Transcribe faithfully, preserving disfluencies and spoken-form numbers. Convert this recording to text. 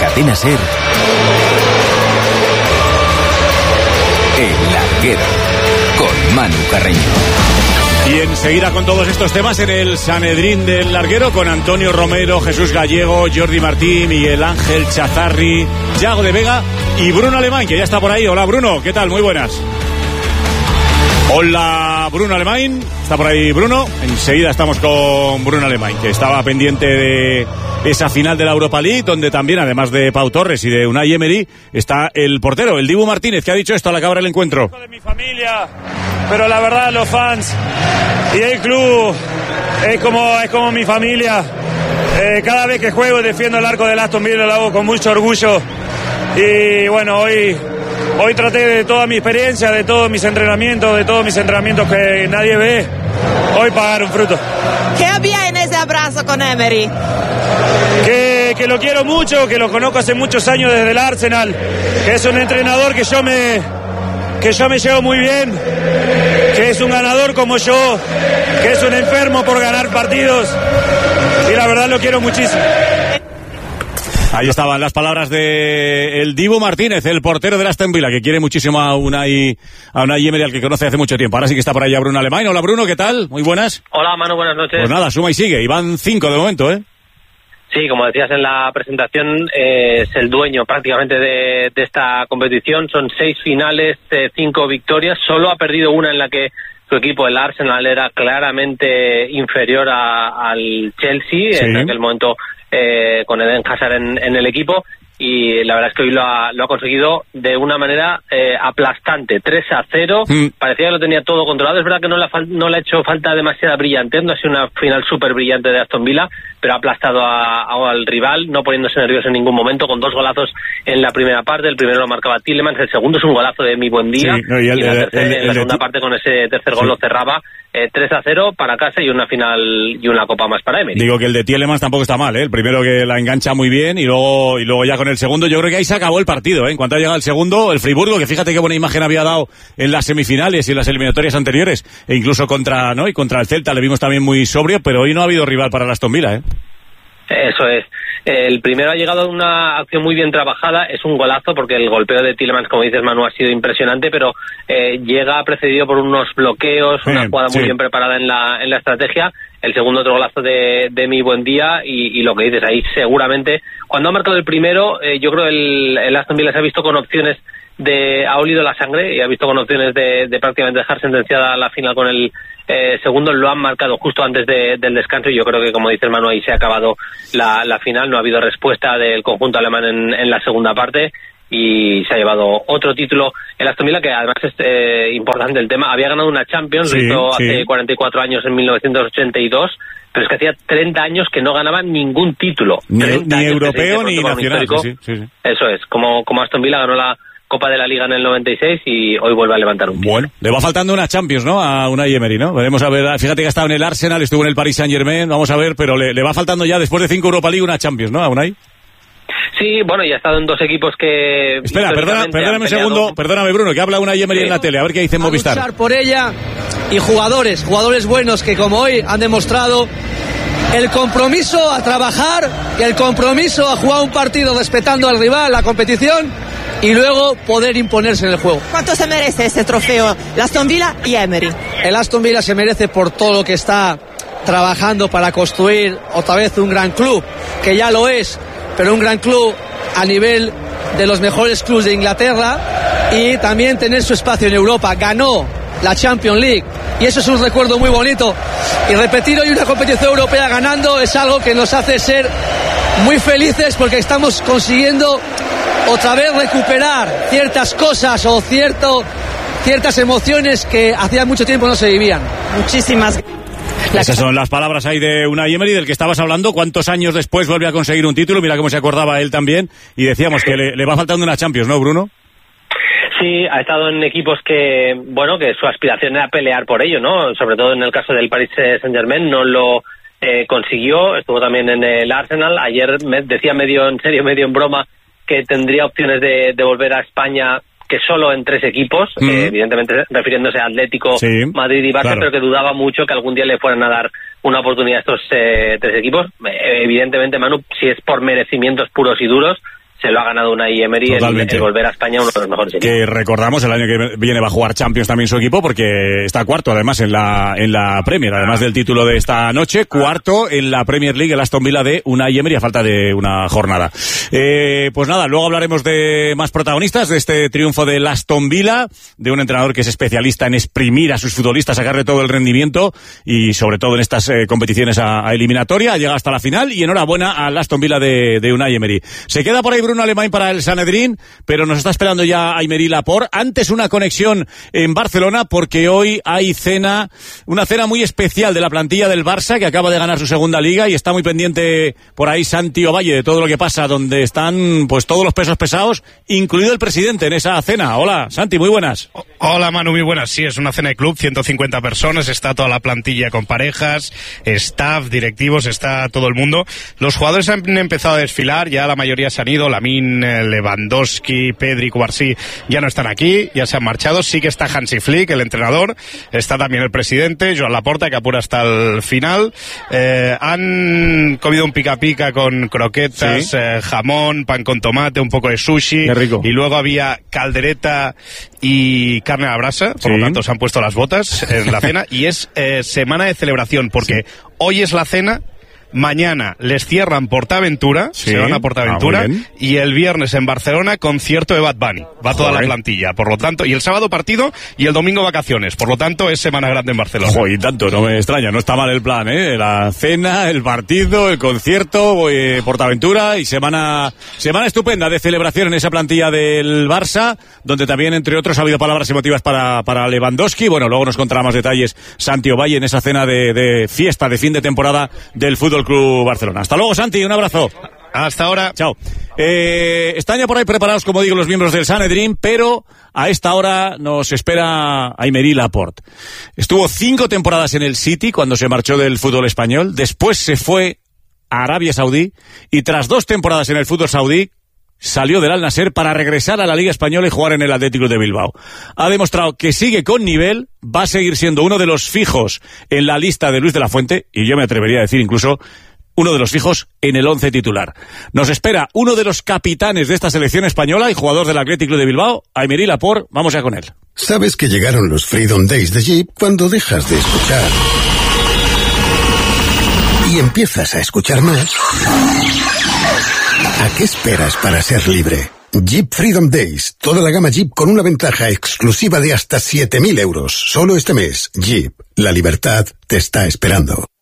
Cadena SER, El Larguero, con Manu Carreño. Y enseguida con todos estos temas en el Sanedrín del Larguero, con Antonio Romero, Jesús Gallego, Jordi Martín, Miguel Ángel Chazarri, Yago de Vega y Bruno Alemán, que ya está por ahí. Hola Bruno, ¿qué tal? Muy buenas. Hola Bruno Alemán, está por ahí Bruno. Enseguida estamos con Bruno Alemán, que estaba pendiente de esa final de la Europa League, donde también, además de Pau Torres y de Unai Emery, está el portero, el Dibu Martínez, que ha dicho esto a la cabra del encuentro. De mi familia, pero la verdad los fans y el club es como, es como mi familia. Eh, cada vez que juego y defiendo el arco del Aston Villa lo hago con mucho orgullo. Y bueno, hoy... Hoy traté de toda mi experiencia, de todos mis entrenamientos, de todos mis entrenamientos que nadie ve, hoy pagaron fruto. ¿Qué había en ese abrazo con Emery? Que, que lo quiero mucho, que lo conozco hace muchos años desde el Arsenal, que es un entrenador que yo me, que yo me llevo muy bien, que es un ganador como yo, que es un enfermo por ganar partidos, y la verdad lo quiero muchísimo. Ahí estaban las palabras de el Dibu Martínez, el portero del Aston Villa, que quiere muchísimo a Unai, a Unai Emery, al que conoce hace mucho tiempo. Ahora sí que está por allá Bruno Alemán. Hola Bruno, ¿qué tal? Muy buenas. Hola Manu, buenas noches. Pues nada, suma y sigue. Y van cinco de momento, ¿eh? Sí, como decías en la presentación, eh, es el dueño prácticamente de, de esta competición. Son seis finales, eh, cinco victorias. Solo ha perdido una en la que su equipo, el Arsenal, era claramente inferior a, al Chelsea, sí. En aquel momento eh, con Eden Hazard en, en el equipo, y la verdad es que hoy lo ha, lo ha conseguido de una manera eh, aplastante, tres a cero, mm. Parecía que lo tenía todo controlado. Es verdad que no le, ha, no le ha hecho falta demasiada brillantez, no ha sido una final súper brillante de Aston Villa, pero ha aplastado a, a, al rival, no poniéndose nervioso en ningún momento, con dos golazos en la primera parte. El primero lo marcaba Tielemans, el segundo es un golazo de Mi Buen Día, sí, no, y, el, y la tercera, el, el, en la segunda el, parte con ese tercer gol sí. Lo cerraba. Eh, tres a cero para casa y una final y una copa más para Emery. Digo que el de Tielemans tampoco está mal, ¿eh? El primero que la engancha muy bien y luego y luego ya con el segundo, yo creo que ahí se acabó el partido, ¿eh? En cuanto ha llegado el segundo, el Friburgo, que fíjate qué buena imagen había dado en las semifinales y en las eliminatorias anteriores, e incluso contra, ¿no? Y contra el Celta le vimos también muy sobrio, pero hoy no ha habido rival para el Aston Villa, ¿eh? Eso es. El primero ha llegado a una acción muy bien trabajada, es un golazo porque el golpeo de Tielemans, como dices Manu, ha sido impresionante, pero eh, llega precedido por unos bloqueos, una jugada muy sí. bien preparada en la en la estrategia. El segundo otro golazo de, de Mi Buen Día y, y lo que dices ahí seguramente. Cuando ha marcado el primero, eh, yo creo el, el Aston Villa se ha visto con opciones de, ha olido la sangre y ha visto con opciones de, de prácticamente dejar sentenciada la final con el eh, segundo. Lo han marcado justo antes de, del descanso y yo creo que, como dice el Manu, ahí se ha acabado la, la final. No ha habido respuesta del conjunto alemán en, en la segunda parte y se ha llevado otro título el Aston Villa, que además es eh, importante el tema. Había ganado una Champions, sí, lo hizo sí. hace cuarenta y cuatro años, en mil novecientos ochenta y dos, pero es que hacía treinta años que no ganaba ningún título. Ni, ni europeo ni nacional. Sí, sí, sí. Eso es, como, como Aston Villa ganó la Copa de la Liga en el noventa y seis y hoy vuelve a levantar un pie. Bueno, le va faltando una Champions, ¿no? A Unai Emery, ¿no? Veremos a ver, fíjate que ha estado en el Arsenal, estuvo en el Paris Saint-Germain, vamos a ver, pero le, le va faltando ya, después de cinco Europa League, una Champions, ¿no? A Unai. Sí, bueno, y ha estado en dos equipos que... Espera, perdona, perdóname un segundo, perdóname Bruno, que habla Unai Emery sí. en la tele, a ver qué dice en Movistar. A luchar por ella y jugadores, jugadores buenos que como hoy han demostrado el compromiso a trabajar y el compromiso a jugar un partido respetando al rival, la competición, y luego poder imponerse en el juego. ¿Cuánto se merece ese trofeo, el Aston Villa y Emery? El Aston Villa se merece por todo lo que está trabajando para construir otra vez un gran club, que ya lo es, pero un gran club a nivel de los mejores clubes de Inglaterra, y también tener su espacio en Europa. Ganó la Champions League y eso es un recuerdo muy bonito, y repetir hoy una competición europea ganando es algo que nos hace ser muy felices, porque estamos consiguiendo otra vez recuperar ciertas cosas o cierto, ciertas emociones que hacía mucho tiempo no se vivían. Muchísimas gracias. Esas son las palabras ahí de Unai Emery, del que estabas hablando. ¿Cuántos años después vuelve a conseguir un título? Mira cómo se acordaba él también. Y decíamos que le, le va faltando una Champions, ¿no, Bruno? Sí, ha estado en equipos que, bueno, que su aspiración era pelear por ello, ¿no? Sobre todo en el caso del Paris Saint-Germain, no lo eh, consiguió. Estuvo también en el Arsenal. Ayer me decía medio en serio, medio en broma, que tendría opciones de, de volver a España, que solo en tres equipos, mm. eh, evidentemente refiriéndose a Atlético, sí, Madrid y Barça, claro. Pero que dudaba mucho que algún día le fueran a dar una oportunidad a estos eh, tres equipos. Eh, evidentemente, Manu, si es por merecimientos puros y duros, se lo ha ganado Unai Emery el, el volver a España uno de los mejores equipos. Que recordamos, el año que viene va a jugar Champions también su equipo, porque está cuarto además en la en la Premier, además del título de esta noche, cuarto en la Premier League, el Aston Villa de Unai Emery a falta de una jornada. Eh, pues nada, luego hablaremos de más protagonistas de este triunfo del Aston Villa, de un entrenador que es especialista en exprimir a sus futbolistas, sacarle todo el rendimiento y sobre todo en estas eh, competiciones a, a eliminatoria, llega hasta la final y enhorabuena al Aston Villa de, de Unai Emery. Se queda por ahí Bruno Alemán para el Sanedrín, pero nos está esperando ya Aymeric Laporte. Antes una conexión en Barcelona, porque hoy hay cena, una cena muy especial de la plantilla del Barça, que acaba de ganar su segunda liga, y está muy pendiente por ahí Santi Ovalle de todo lo que pasa, donde están pues todos los pesos pesados, incluido el presidente en esa cena. Hola, Santi, muy buenas. Hola, Manu, muy buenas. Sí, es una cena de club, ciento cincuenta personas, está toda la plantilla con parejas, staff, directivos, está todo el mundo. Los jugadores han empezado a desfilar, ya la mayoría se han ido, Lamine, Lewandowski, Pedri, Cubarsí ya no están aquí, ya se han marchado. Sí que está Hansi Flick, el entrenador, está también el presidente, Joan Laporta, que apura hasta el final. Eh, han comido un pica pica con croquetas, ¿sí? eh, jamón, pan con tomate, un poco de sushi. Qué rico. Y luego había caldereta y carne a la brasa, por ¿sí? lo tanto se han puesto las botas en la cena, y es eh, semana de celebración, porque sí. hoy es la cena. Mañana les cierran Portaventura, sí. se van a Portaventura, ah, y el viernes en Barcelona concierto de Bad Bunny. Va toda Joder. la plantilla, por lo tanto, y el sábado partido y el domingo vacaciones, por lo tanto es semana grande en Barcelona. Joder, y tanto, no me extraña, no está mal el plan, ¿eh? La cena, el partido, el concierto, eh, Portaventura y semana semana estupenda de celebración en esa plantilla del Barça, donde también, entre otros, ha habido palabras emotivas para, para Lewandowski. Bueno, luego nos contará más detalles Santi Ovalle en esa cena de, de fiesta de fin de temporada del fútbol Club Barcelona. Hasta luego, Santi, un abrazo. Hasta ahora. Chao. Eh, están ya por ahí preparados, como digo, los miembros del Sanedrín, pero a esta hora nos espera Aymeric Laporte. Estuvo cinco temporadas en el City cuando se marchó del fútbol español, después se fue a Arabia Saudí y tras dos temporadas en el fútbol saudí salió del Al Nassr para regresar a la Liga Española y jugar en el Athletic de Bilbao. Ha demostrado que sigue con nivel, va a seguir siendo uno de los fijos en la lista de Luis de la Fuente, y yo me atrevería a decir incluso uno de los fijos en el once titular. Nos espera uno de los capitanes de esta selección española y jugador del Athletic de Bilbao, Aymeric Laporte. Vamos ya con él. Sabes que llegaron los Freedom Days de Jeep cuando dejas de escuchar y empiezas a escuchar más. ¿A qué esperas para ser libre? Jeep Freedom Days. Toda la gama Jeep con una ventaja exclusiva de hasta siete mil euros. Solo este mes. Jeep. La libertad te está esperando.